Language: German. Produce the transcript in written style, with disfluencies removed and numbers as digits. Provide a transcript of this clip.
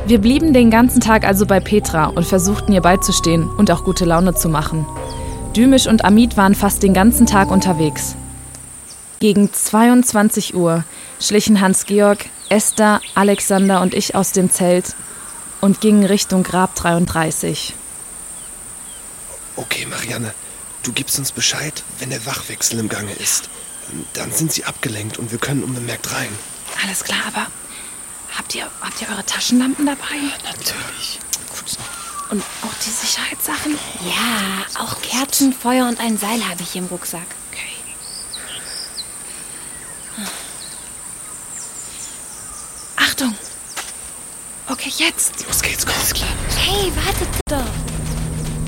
Wir blieben den ganzen Tag also bei Petra und versuchten ihr beizustehen und auch gute Laune zu machen. Dümisch und Amit waren fast den ganzen Tag unterwegs. Gegen 22 Uhr schlichen Hans-Georg, Esther, Alexander und ich aus dem Zelt und gingen Richtung Grab 33. Okay, Marianne, du gibst uns Bescheid, wenn der Wachwechsel im Gange ist. Dann sind sie abgelenkt und wir können unbemerkt rein. Alles klar, aber habt ihr eure Taschenlampen dabei? Ja, natürlich. Und auch die Sicherheitssachen? Ja, auch Kerzen, Feuer und ein Seil habe ich im Rucksack. Okay. Achtung! Okay, jetzt! Los geht's, komm. Hey, wartet doch!